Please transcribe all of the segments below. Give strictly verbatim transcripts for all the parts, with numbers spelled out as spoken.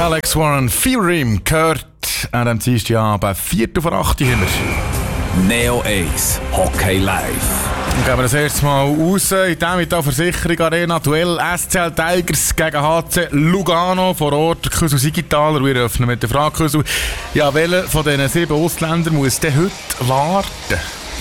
Alex Warren, Fear gehört an dem Dienstagabend, Viertel vor acht haben wir. Neo eins, Hockey Live. Dann gehen wir das erste Mal raus in der Mittal Versicherung Arena. Duell S C L Tigers gegen H C Lugano. Vor Ort Küsel Sigitaler. Wir öffnen mit der Frage, Küsel, ja, welcher von diesen sieben Ausländern muss denn heute warten?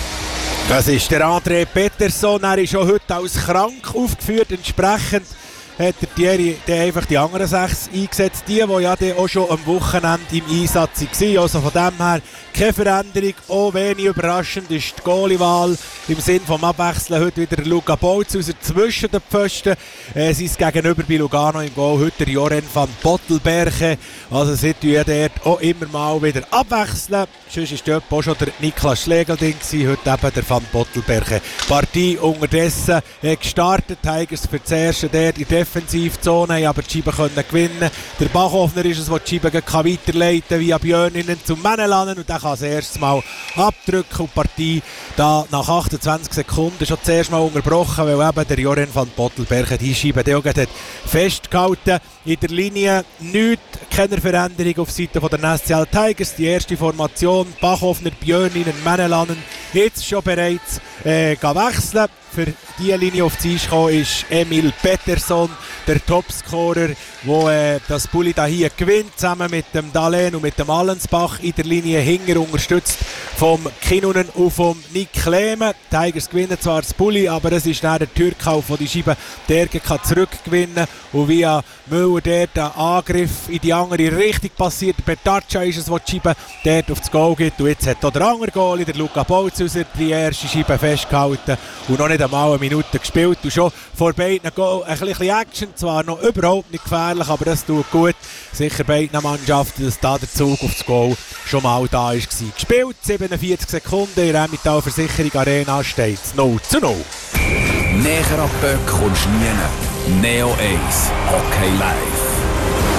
Das ist der André Peterson. Er ist schon heute als krank aufgeführt. Entsprechend hat der Thierry einfach die anderen sechs eingesetzt. Die, die ja auch schon am Wochenende im Einsatz waren. Also von dem her keine Veränderung. Auch wenig überraschend ist die Goalie-Wahl im Sinn vom Abwechseln. Heute wieder Luca Bolz zwischen den Pfosten. Äh, sein Gegenüber bei Lugano im Goal. Heute der Joren van Pottelberge. Also sie tun ja dort auch immer mal wieder abwechseln. Sonst war dort auch schon der Niklas Schlegel-Ding. Heute eben der van Pottelberge. Partie unterdessen äh, gestartet. Tigers für das erste dort in der Defensivzone, haben aber die Scheibe können gewinnen. Der Bachhoffner ist es, der die Scheibe weiterleiten kann via Björninen zum Männelanen und der kann das erste Mal abdrücken und die Partie da nach achtundzwanzig Sekunden schon das erste Mal unterbrochen, weil eben der Joren van Pottelberge die Scheibe die auch hat festgehalten. In der Linie nichts, keine Veränderung auf Seite der S C L Tigers. Die erste Formation, Bachhoffner, Björninen, Männelanen, jetzt schon bereits äh, wechseln. Für diese Linie auf die Eis gekommen ist Emil Peterson, der Topscorer, der äh, das Bulli da hier gewinnt, zusammen mit dem Dahlen und mit dem Allensbach. In der Linie Hinger unterstützt vom Kinnunen und vom Nick Lehmann. Die Tigers gewinnen zwar das Bulli, aber es ist dann der Türkauf, der die Scheibe der kann zurückgewinnen und via Müller dort einen Angriff in die andere Richtung passiert. Bertaccia ist es, der die Scheibe dort auf das Goal gibt. Und jetzt hat auch der andere Goalie, der Luca Bolzhauser, die erste Scheibe festgehalten und noch nicht einmal eine Minute gespielt und schon vor beiden Goal ein bisschen Action, zwar noch überhaupt nicht gefährlich, aber das tut gut. Sicher beiden Mannschaften, dass da der Zug auf das Goal schon mal da war. Gespielt, siebenundvierzig Sekunden, in der Mittal Versicherung Arena steht es null zu null. Näher an Böck kommst du nie. Neo eins, Hockey Live.